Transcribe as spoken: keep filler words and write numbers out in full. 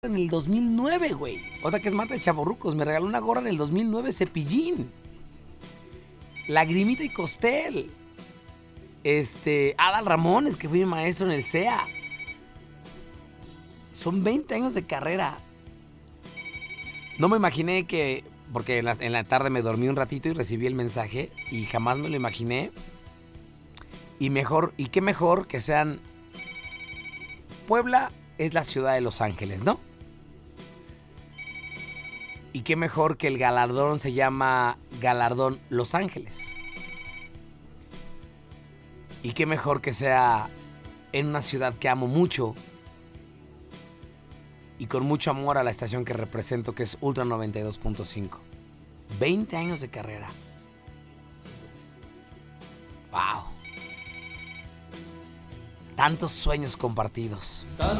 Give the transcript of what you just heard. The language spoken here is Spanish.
en el dos mil nueve, güey. Otra que es Marta de Chavorrucos. Me regaló una gorra en el dos mil nueve, Cepillín. Lagrimita y Costel. Este, Adal Ramones, que fue mi maestro en el C E A. Son veinte años de carrera. No me imaginé que, porque en la, en la tarde me dormí un ratito y recibí el mensaje y jamás me lo imaginé. Y mejor, y qué mejor que sean... Puebla es la ciudad de Los Ángeles, ¿no? Y qué mejor que el galardón se llama Galardón Los Ángeles. Y qué mejor que sea en una ciudad que amo mucho y con mucho amor a la estación que represento, que es Ultra noventa y dos punto cinco. veinte años de carrera. ¡Wow! Tantos sueños compartidos.